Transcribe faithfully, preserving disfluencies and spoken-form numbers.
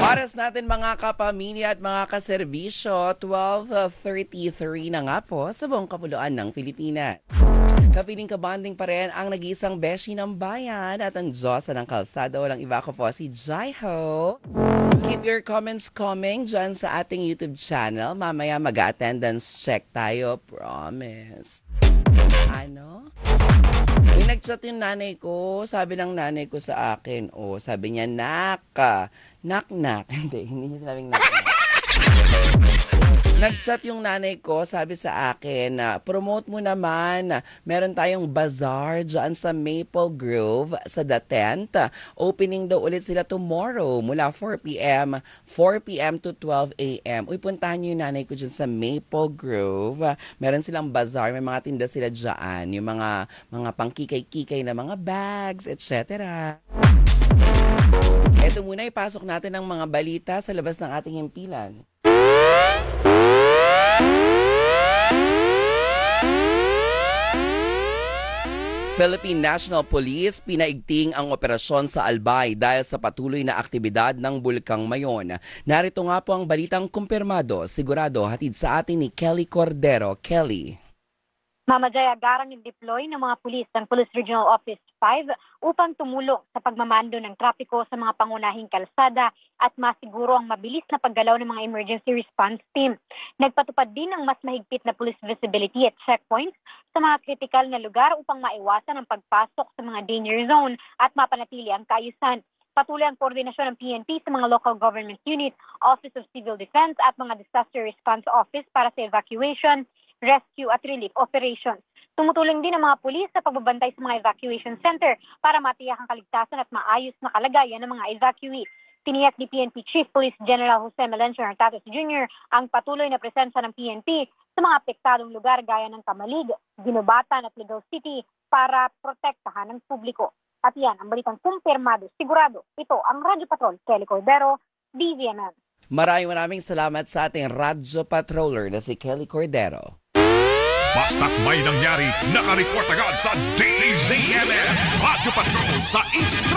Oras natin mga kapamilya at mga kaserbisyo, twelve thirty-three na nga po sa buong kapuluan ng Pilipinas. Kapiling kabanding pa rin ang nag-iisang beshi ng bayan at ang Diyosa ng kalsada. Walang iba ko po si Jaiho. Keep your comments coming dyan sa ating YouTube channel. Mamaya mag-attendance check tayo. Promise. Ano? May nag-chat yung nanay ko. Sabi ng nanay ko sa akin, oh, sabi niya, nak, nak, nak. Hindi, hindi niya sabing nak, nak. Nag-chat yung nanay ko, sabi sa akin, na promote mo naman, meron tayong bazaar dyan sa Maple Grove sa The Tent. Opening daw ulit sila tomorrow mula four p.m. four p.m. to twelve a.m. Uy, puntahan niyo yung nanay ko dyan sa Maple Grove. Meron silang bazaar, may mga tinda sila dyan, yung mga, mga pangkikay-kikay na mga bags, et cetera. Ito muna, ipasok natin ang mga balita sa labas ng ating himpilan. Philippine National Police pinaigting ang operasyon sa Albay dahil sa patuloy na aktibidad ng Bulkang Mayon. Narito nga po ang balitang kumpirmado, sigurado hatid sa atin ni Kelly Cordero. Kelly. Mamadjay agarang i-deploy ng mga pulis ng Police Regional Office five upang tumulong sa pagmamando ng trapiko sa mga pangunahing kalsada at masiguro ang mabilis na paggalaw ng mga emergency response team. Nagpatupad din ng mas mahigpit na police visibility at checkpoints sa mga kritikal na lugar upang maiwasan ang pagpasok sa mga danger zone at mapanatili ang kaayusan. Patuloy ang koordinasyon ng P N P sa mga local government unit, Office of Civil Defense at mga Disaster Response Office para sa evacuation, rescue at relief operations. Tumutulong din ang mga pulis sa pagbabantay sa mga evacuation center para matiyak ang kaligtasan at maayos na kalagayan ng mga evacuee. Tiniyak ni P N P Chief Police General Jose Melencio Hurtados Junior ang patuloy na presensya ng P N P sa mga apektadong lugar gaya ng Kamalig, Ginubatan at Ligao City para protektahan ng publiko. At yan ang balitang kumpirmado, sigurado. Ito ang Radyo Patrol, Kelly Cordero, D Z M M. Maraming maraming salamat sa ating Radyo Patroller na si Kelly Cordero. Basta't may nangyari, nakareport agad sa D Z M M Radyo Patrol sa East